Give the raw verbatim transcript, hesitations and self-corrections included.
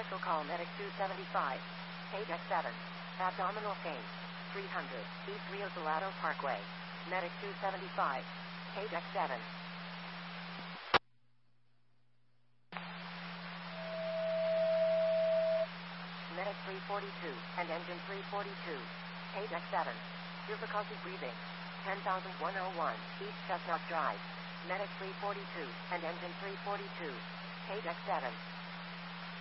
Special call Medic two seventy-five. Page X seven. Abdominal pain. three hundred. East Rio Salado Parkway. Medic two seventy-five. Page X seven. Medic three forty-two and engine three forty-two. Page X seven. Difficulty breathing. ten thousand one oh one. East Chestnut Drive. Medic three forty-two and engine three forty-two. Page X seven.